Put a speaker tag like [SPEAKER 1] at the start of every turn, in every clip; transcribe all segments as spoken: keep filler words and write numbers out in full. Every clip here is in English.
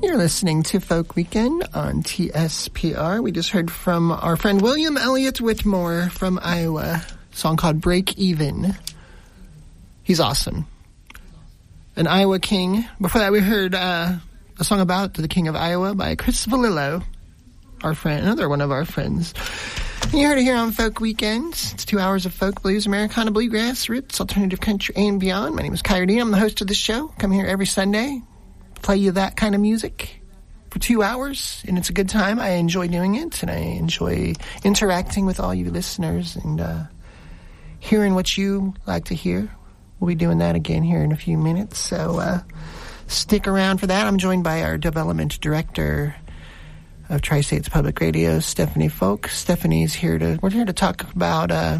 [SPEAKER 1] You're listening to Folk Weekend on T S P R. We just heard from our friend William Elliott Whitmore from Iowa, a song called Break Even. He's awesome. An Iowa king. Before that, we heard uh, a song about the King of Iowa by Chris Valillo, our friend, another one of our friends. And you heard it here on Folk Weekends. It's two hours of folk, blues, Americana, bluegrass, roots, alternative country, and beyond. My name is Kyra Dean. I'm the host of the show. Come here every Sunday, play you that kind of music for two hours, and it's a good time. I enjoy doing it, and I enjoy interacting with all you listeners and uh, hearing what you like to hear. We'll be doing that again here in a few minutes, so uh, stick around for that. I'm joined by our development director of Tri-States Public Radio, Stephanie Folk. Stephanie's here to, we're here to talk about uh,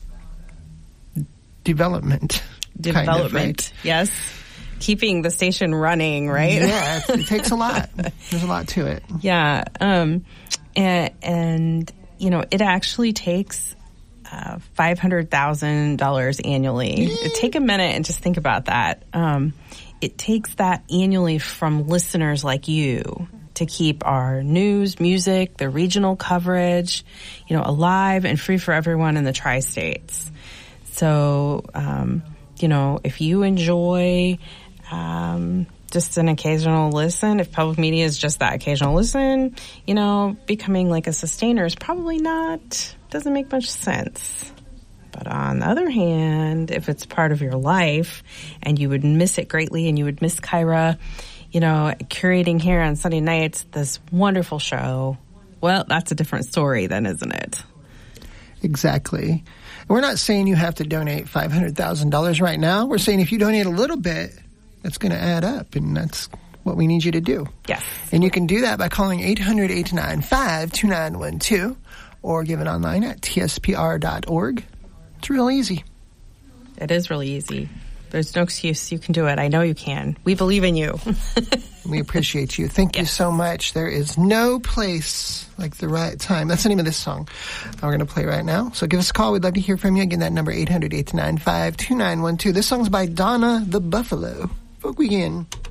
[SPEAKER 1] development.
[SPEAKER 2] Development, kind of, right? Yes. Keeping the station running, right?
[SPEAKER 1] Yeah, it, it takes a lot. There's a lot to it.
[SPEAKER 2] Yeah. Um, and, and, you know, it actually takes uh, five hundred thousand dollars annually. Mm. Take a minute and just think about that. Um, it takes that annually from listeners like you to keep our news, music, the regional coverage, you know, alive and free for everyone in the Tri-States. So, um, you know, if you enjoy um, just an occasional listen, if public media is just that occasional listen, you know, becoming like a sustainer is probably not, doesn't make much sense. But on the other hand, if it's part of your life and you would miss it greatly and you would miss Kyra, you know, curating here on Sunday nights, this wonderful show, well, that's a different story then, isn't it?
[SPEAKER 1] Exactly. We're not saying you have to donate five hundred thousand dollars right now. We're saying if you donate a little bit, that's going to add up, and that's what we need you to do.
[SPEAKER 2] Yes.
[SPEAKER 1] And you can do that by calling eight hundred, eight nine five, two nine one two or give it online at T S P R dot org. It's real easy.
[SPEAKER 2] It is really easy. There's no excuse. You can do it. I know you can. We believe in you.
[SPEAKER 1] We appreciate you. Thank yes. you so much. There is no place like the right time. That's the name of this song we're going to play right now. So give us a call. We'd love to hear from you. Again, that number, eight hundred, eight nine five, two nine one two. This song's by Donna the Buffalo. Folk Weekend.